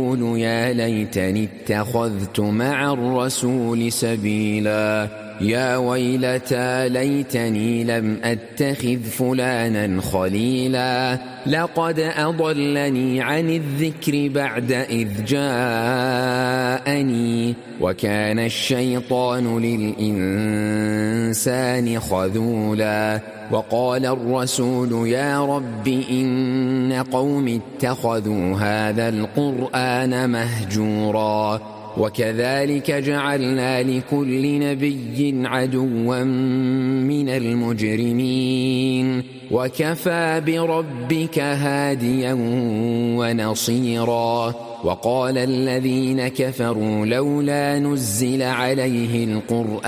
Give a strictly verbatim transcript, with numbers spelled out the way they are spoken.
يقول يا ليتني اتخذت مع الرسول سبيلا يا ويلتى ليتني لم أتخذ فلانا خليلا لقد أضلني عن الذكر بعد إذ جاءني وكان الشيطان للإنسان خذولا وقال الرسول يا رب إن قوم اتخذوا هذا القرآن مهجورا وكذلك جعلنا لكل نبي عدوا من المجرمين وكفى بربك هاديا ونصيرا وقال الذين كفروا لولا نزل عليه القرآن